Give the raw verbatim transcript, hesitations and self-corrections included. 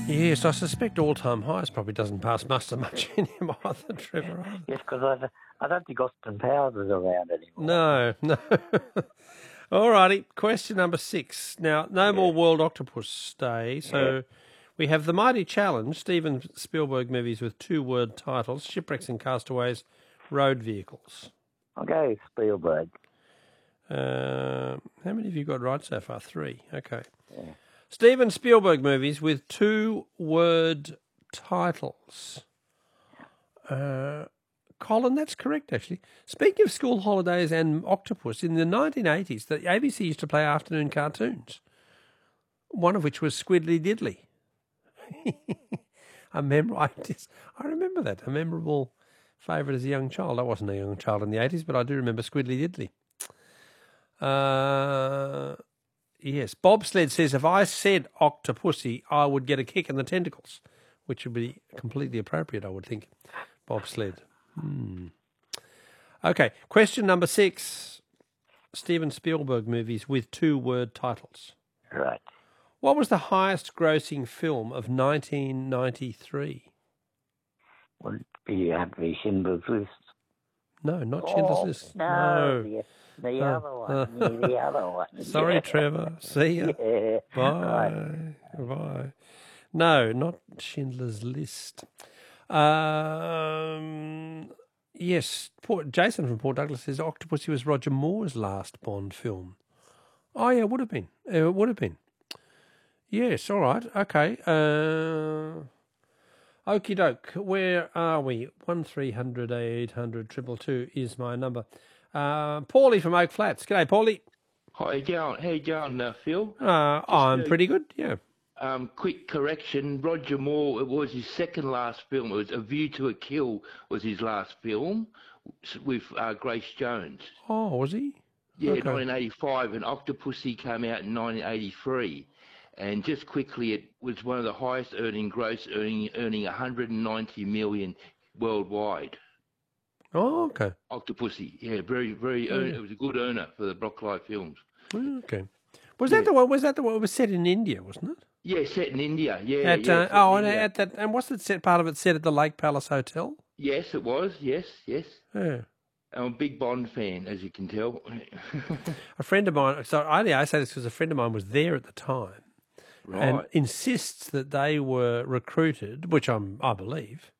Yes, I suspect all-time highs probably doesn't pass muster much in him either, Trevor. Either. Yes, because I, I don't think Austin Powers is around anymore. No, no. All righty, question number six. Now, no Yeah. more World Octopus Day, so yeah. we have The Mighty Challenge, Steven Spielberg movies with two-word titles, Shipwrecks and Castaways, Road Vehicles. I'll go Spielberg. Uh, how many have you got right so far? Three. Okay. Yeah. Steven Spielberg movies with two-word titles. Uh, Colin, that's correct, actually. Speaking of school holidays and octopus, in the nineteen eighties, the A B C used to play afternoon cartoons, one of which was Squiddly Diddly. I, mem- I, just, I remember that, a memorable favourite as a young child. I wasn't a young child in the eighties, but I do remember Squiddly Diddly. Uh, yes, Bobsled says, if I said octopussy, I would get a kick in the tentacles, which would be completely appropriate, I would think. Bobsled. Hmm. Okay, question number six. Steven Spielberg movies with two-word titles. Right. What was the highest grossing film of nineteen ninety-three? Would it be, have to be Schindler's List? No, not Schindler's oh, List. No, No. the, the Oh. other one. Yeah, the other one. Sorry, yeah. Trevor. See ya. Yeah. Bye. Right. Bye. No, not Schindler's List. Um, yes, Port, Jason from Port Douglas says Octopussy was Roger Moore's last Bond film. Oh, yeah, it would have been. It would have been. Yes, all right. Okay. Uh, okie doke. Where are we? One three hundred eight hundred triple two is my number. Uh, Paulie from Oak Flats. G'day, Paulie. How you going? How you going, uh, Phil? Uh, I'm a, pretty good, yeah. Um, quick correction, Roger Moore, it was his second last film. It was A View to a Kill was his last film with uh, Grace Jones. Oh, was he? Yeah, Okay. nineteen eighty-five, and Octopussy came out in nineteen eighty-three. And just quickly, it was one of the highest earning gross, earning earning one hundred ninety million worldwide. Oh, okay. Octopussy, yeah, very, very. Oh, earn, yeah. It was a good earner for the Broccoli Films. Okay. Was Yeah. that the one? Was that the one? It was set in India, wasn't it? Yeah, set in India. Yeah. At, yeah uh, set oh, in and India. at that, and what's the set part of it set at the Lake Palace Hotel? Yes, it was. Yes, yes. Yeah. I'm a big Bond fan, as you can tell. A friend of mine. So I, I say this because a friend of mine was there at the time, Right. and insists that they were recruited, which I'm, I believe,